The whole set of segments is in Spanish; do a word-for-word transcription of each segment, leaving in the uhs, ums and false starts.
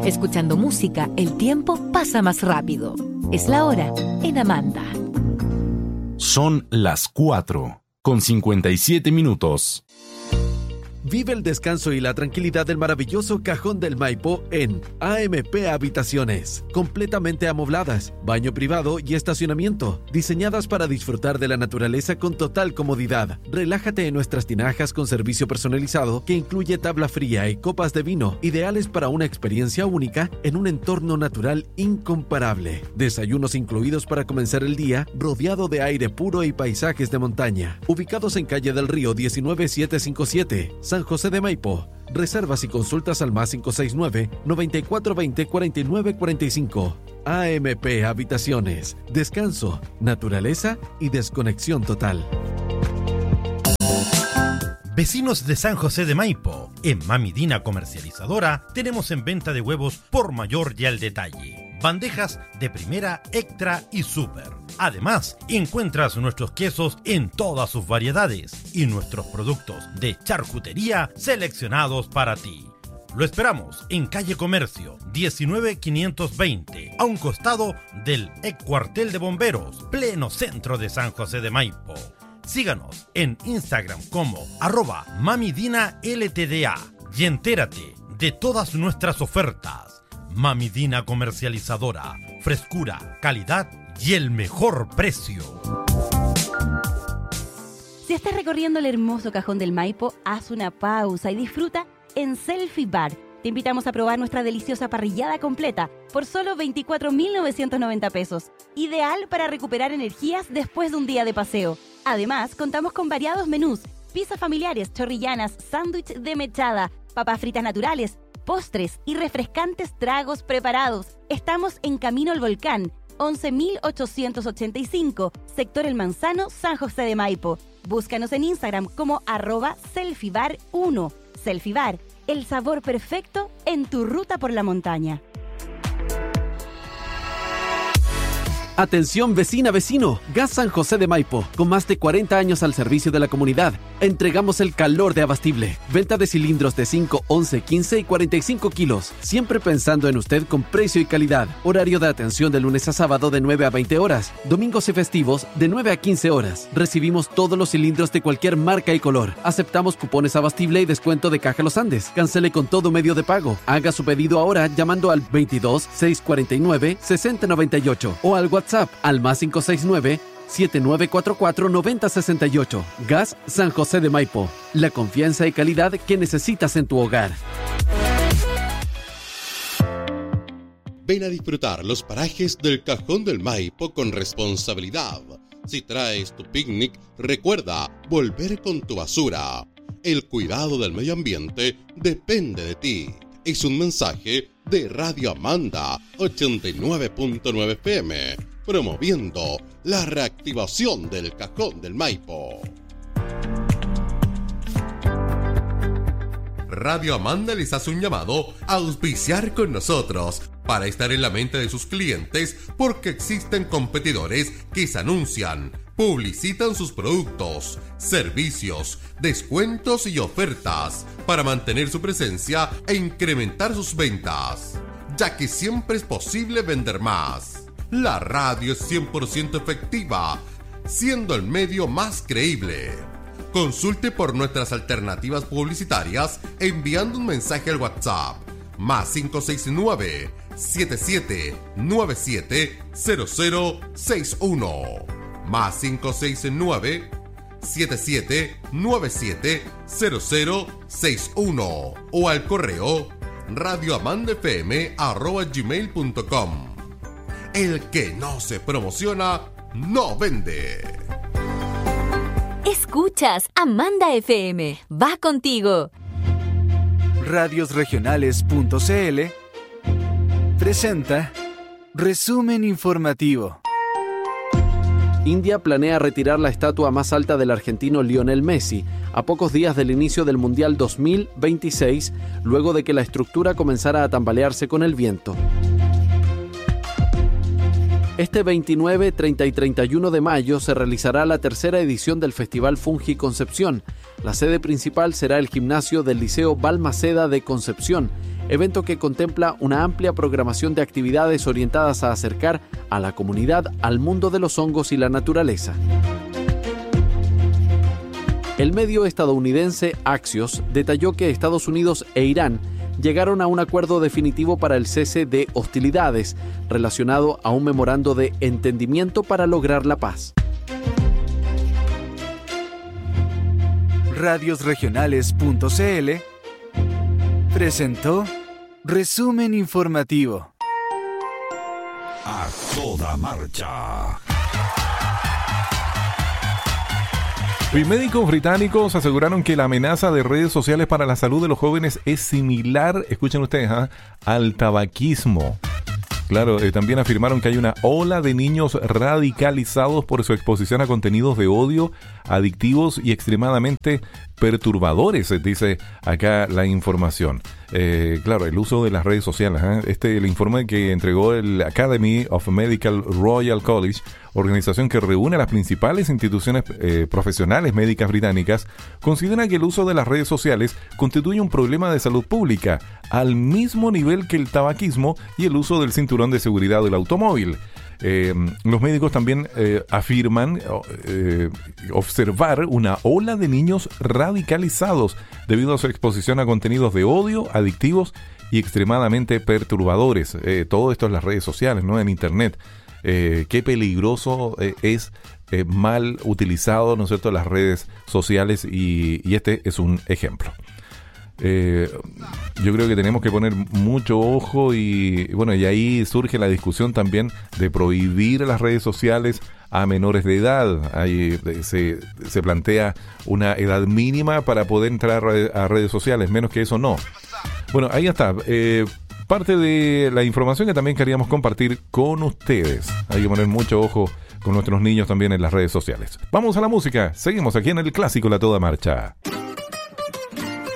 Escuchando música, el tiempo pasa más rápido. Es la hora en Amanda. Son las cuatro, con cincuenta y siete minutos. Vive el descanso y la tranquilidad del maravilloso Cajón del Maipo en A M P Habitaciones, completamente amobladas, baño privado y estacionamiento, diseñadas para disfrutar de la naturaleza con total comodidad. Relájate en nuestras tinajas con servicio personalizado que incluye tabla fría y copas de vino, ideales para una experiencia única en un entorno natural incomparable. Desayunos incluidos para comenzar el día, rodeado de aire puro y paisajes de montaña. Ubicados en Calle del Río diecinueve setecientos cincuenta y siete, San José de Maipo. Reservas y consultas al más cinco seis nueve, noventa y cuatro veinte, cuarenta y nueve cuarenta y cinco. A M P Habitaciones. Descanso, naturaleza y desconexión total. Vecinos de San José de Maipo, en Mami Dina Comercializadora tenemos en venta de huevos por mayor y al detalle. Bandejas de primera, extra y super. Además, encuentras nuestros quesos en todas sus variedades y nuestros productos de charcutería seleccionados para ti. Lo esperamos en Calle Comercio diecinueve quinientos veinte, a un costado del ex cuartel de bomberos, pleno centro de San José de Maipo. Síganos en Instagram como arroba mamidina ltda y entérate de todas nuestras ofertas. Mami Dina Comercializadora, frescura, calidad y el mejor precio. Si estás recorriendo el hermoso Cajón del Maipo, haz una pausa y disfruta en Selfie Bar. Te invitamos a probar nuestra deliciosa parrillada completa por solo veinticuatro mil novecientos noventa pesos. Ideal para recuperar energías después de un día de paseo. Además, contamos con variados menús, pizzas familiares, chorrillanas, sándwich de mechada, papas fritas naturales, postres y refrescantes tragos preparados. Estamos en Camino al Volcán, once mil ochocientos ochenta y cinco, sector El Manzano, San José de Maipo. Búscanos en Instagram como arroba selfiebar uno. Selfiebar, el sabor perfecto en tu ruta por la montaña. Atención vecina, vecino, Gas San José de Maipo, con más de cuarenta años al servicio de la comunidad. Entregamos el calor de Abastible. Venta de cilindros de cinco, once, quince y cuarenta y cinco kilos. Siempre pensando en usted con precio y calidad. Horario de atención de lunes a sábado de nueve a veinte horas. Domingos y festivos de nueve a quince horas. Recibimos todos los cilindros de cualquier marca y color. Aceptamos cupones Abastible y descuento de Caja Los Andes. Cancele con todo medio de pago. Haga su pedido ahora llamando al veintidós, seiscientos cuarenta y nueve, sesenta noventa y ocho o al WhatsApp al más cinco seis nueve, siete nueve cuatro cuatro, nueve cero seis ocho. Gas San José de Maipo. La confianza y calidad que necesitas en tu hogar. Ven a disfrutar los parajes del Cajón del Maipo con responsabilidad. Si traes tu picnic, recuerda volver con tu basura. El cuidado del medio ambiente depende de ti. Es un mensaje de Radio Amanda ochenta y nueve punto nueve F M, promoviendo la reactivación del Cajón del Maipo. Radio Amanda les hace un llamado a auspiciar con nosotros para estar en la mente de sus clientes, porque existen competidores que se anuncian, publicitan sus productos, servicios, descuentos y ofertas para mantener su presencia e incrementar sus ventas, ya que siempre es posible vender más. La radio es cien por ciento efectiva, siendo el medio más creíble. Consulte por nuestras alternativas publicitarias enviando un mensaje al WhatsApp más cinco seis nueve, siete siete nueve siete, cero cero seis uno más cinco seis nueve, siete siete nueve siete, cero cero seis uno o al correo radioamandafm arroba gmail punto com. El que no se promociona no vende. Escuchas Amanda F M. Va contigo. radios regionales punto c l presenta Resumen Informativo. India planea retirar la estatua más alta del argentino Lionel Messi a pocos días del inicio del Mundial dos mil veintiséis, luego de que la estructura comenzara a tambalearse con el viento. Este veintinueve, treinta y treinta y uno de mayo se realizará la tercera edición del Festival Fungi Concepción. La sede principal será el gimnasio del Liceo Balmaceda de Concepción, evento que contempla una amplia programación de actividades orientadas a acercar a la comunidad al mundo de los hongos y la naturaleza. El medio estadounidense Axios detalló que Estados Unidos e Irán llegaron a un acuerdo definitivo para el cese de hostilidades relacionado a un memorando de entendimiento para lograr la paz. radiosregionales punto c l presentó Resumen Informativo. A toda marcha. Los médicos británicos aseguraron que la amenaza de redes sociales para la salud de los jóvenes es similar, escuchen ustedes, ¿eh? al tabaquismo. Claro, eh, también afirmaron que hay una ola de niños radicalizados por su exposición a contenidos de odio, adictivos y extremadamente perturbadores, dice acá la información. Eh, claro, el uso de las redes sociales. ¿eh? Este el informe que entregó el Academy of Medical Royal College, organización que reúne a las principales instituciones eh, profesionales médicas británicas, considera que el uso de las redes sociales constituye un problema de salud pública al mismo nivel que el tabaquismo y el uso del cinturón de seguridad del automóvil. Eh, los médicos también eh, afirman eh, observar una ola de niños radicalizados debido a su exposición a contenidos de odio, adictivos y extremadamente perturbadores. Eh, todo esto en las redes sociales, ¿no? En internet. Eh, qué peligroso eh, es eh, mal utilizado, ¿no es cierto?, las redes sociales y, y este es un ejemplo. Eh, yo creo que tenemos que poner mucho ojo y bueno, y ahí surge la discusión también de prohibir las redes sociales a menores de edad. Ahí se, se plantea una edad mínima para poder entrar a redes sociales, menos que eso no. Bueno, ahí está. Eh, parte de la información que también queríamos compartir con ustedes. Hay que poner mucho ojo con nuestros niños también en las redes sociales. Vamos a la música. Seguimos aquí en el clásico La Toda Marcha.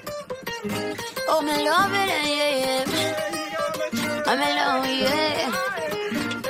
Oh, me love it, yeah, yeah. I'm alone, yeah.